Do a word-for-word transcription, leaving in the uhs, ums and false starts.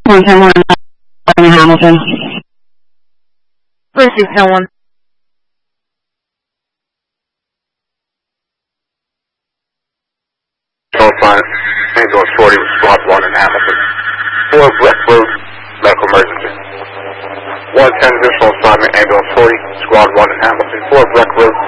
one ten one in Hamilton. Receive ten one. Phone ambulance forty with squad one in Hamilton. four Breck Road, medical emergency. one ten visual assignment, ambulance forty, squad one in Hamilton. four Breck Road,